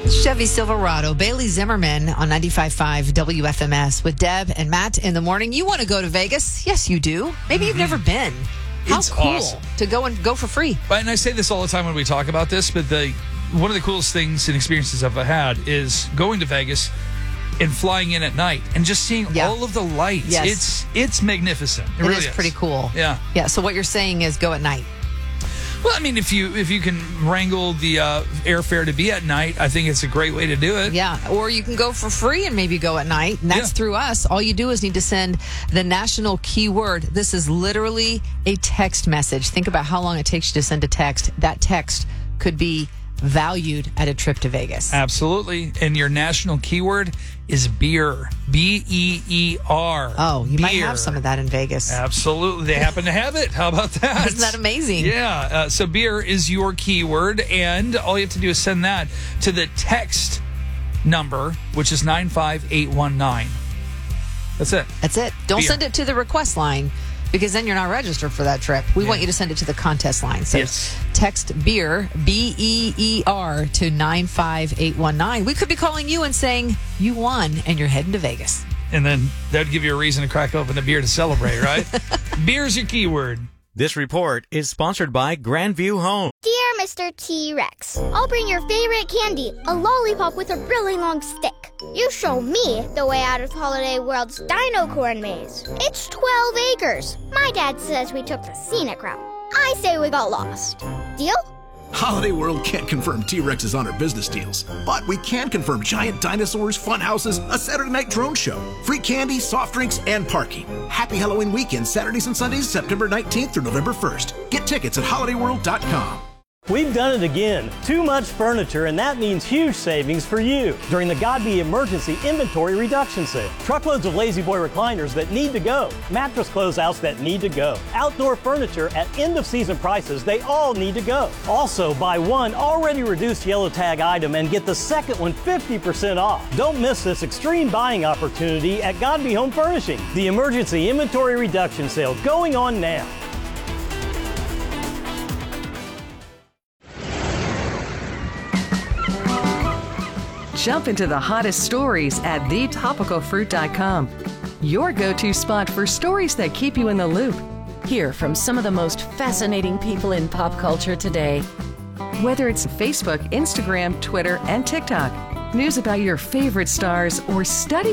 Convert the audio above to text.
Chevy Silverado, Bailey Zimmerman on 95.5 WFMS with Deb and Matt in the morning. You want to go to Vegas? Yes, you do. Maybe you've never been. How It's cool awesome to go for free. And I say this all the time when we talk about this, but one of the coolest things and experiences I've had is going to Vegas and flying in at night and just seeing all of the lights. Yes. It's magnificent. It really is pretty cool. Yeah. Yeah. So what you're saying is go at night. Well, I mean, if you can wrangle the airfare to be at night, I think it's a great way to do it. Yeah, or you can go for free and maybe go at night. And that's through us. All you do is need to send the national keyword. This is literally a text message. Think about how long it takes you to send a text. That text could be valued at a trip to Vegas. Absolutely. And your national keyword is beer. B-E-E-R. Oh, you might Beer. have some of that in Vegas. Absolutely. They happen to have it. How about that? Isn't that amazing? Yeah. So beer is your keyword, and all you have to do is send that to the text number, which is 95819. That's it. That's it. Don't Beer. send it to the request line, because then you're not registered for that trip. We want you to send it to the contest line. So text beer, B-E-E-R, to 95819. We could be calling you and saying you won and you're heading to Vegas. And then that would give you a reason to crack open a beer to celebrate, right? Beer's your keyword. This report is sponsored by Grandview Home. Dear Mr. T-Rex, I'll bring your favorite candy, a lollipop with a really long stick. You show me the way out of Holiday World's Dino Corn Maze. It's 12 acres. My dad says we took the scenic route. I say we got lost. Deal? Holiday World can't confirm T-Rex's on our business deals, but we can confirm giant dinosaurs, fun houses, a Saturday night drone show, free candy, soft drinks, and parking. Happy Halloween weekend, Saturdays and Sundays, September 19th through November 1st. Get tickets at holidayworld.com. We've done it again. Too much furniture, and that means huge savings for you during the Godby Emergency Inventory Reduction Sale. Truckloads of Lazy Boy recliners that need to go. Mattress closeouts that need to go. Outdoor furniture at end-of-season prices, they all need to go. Also, buy one already reduced yellow tag item and get the second one 50% off. Don't miss this extreme buying opportunity at Godby Home Furnishing. The Emergency Inventory Reduction Sale going on now. Jump into the hottest stories at thetopicalfruit.com. Your go-to spot for stories that keep you in the loop. Hear from some of the most fascinating people in pop culture today. Whether it's Facebook, Instagram, Twitter, and TikTok, news about your favorite stars, or study